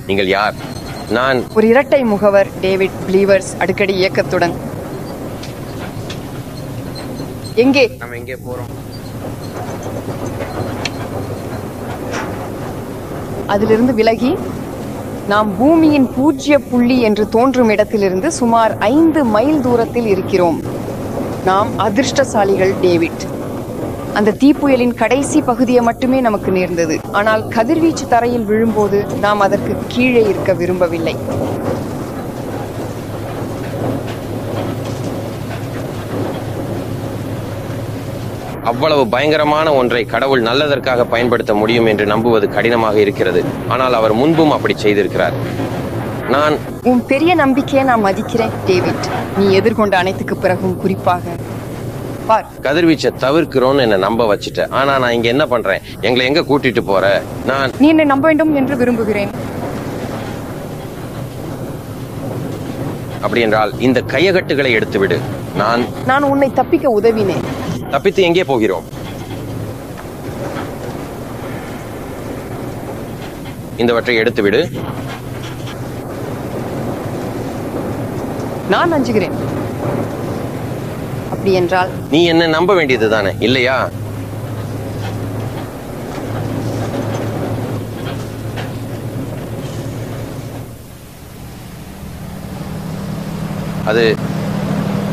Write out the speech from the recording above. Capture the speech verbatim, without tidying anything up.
நீங்கள் யார்? நான் ஒரு இரட்டை முகவர் டேவிட் பிளீவர்ஸ், அடிக்கடி இயக்கத்துடன். எங்கே நம்ம எங்கே போறோம்? அதிலிருந்து விலகி நாம் பூமியின் பூஜ்ய புள்ளி என்று தோன்றும் இடத்திலிருந்து சுமார் ஐந்து மைல் தூரத்தில் இருக்கிறோம். நாம் அதிர்ஷ்டசாலிகள் டேவிட். அந்த தீப்புயலின் கடைசி பகுதியை மட்டுமே நமக்கு நேர்ந்தது. ஆனால் கதிர்வீச்சு தரையில் விழும்போது நாம் அதற்கு கீழே இருக்க விரும்பவில்லை. அவ்வளவு பயங்கரமான ஒன்றை கடவுள் நல்லதற்காக பயன்படுத்த முடியும் என்று நம்புவது கடினமாக இருக்கிறது. ஆனால் அவர் முன்பும் அப்படி செய்திருக்கிறார். நான் உன் பெரிய நம்பிக்கையை நான் மதிக்கிறேன் டேவிட். நீ எதிர்கொண்ட அனைத்துக்கு பிறகும் குறிப்பாக பார், கதிர்வீச்சை தவிர்க்கிறோன்னு என்ன நம்ப வச்சுட்ட. ஆனா நான் இங்க என்ன பண்றேன்? எங்களை எங்க கூட்டிட்டு போற? நான் நீ என்னை நம்ப வேண்டும் என்று விரும்புகிறேன். அப்படி என்றால் இந்த கையகட்டுகளை எடுத்து விடு. நான் நான் உன்னை தப்பிக்க உதவினேன். தப்பித்து எங்கே போகிறோம்? இந்தவற்றை எடுத்து விடு. நான் அஞ்சுகிறேன். அப்படி என்றால் நீ என்ன நம்ப வேண்டியது தானே, இல்லையா? அது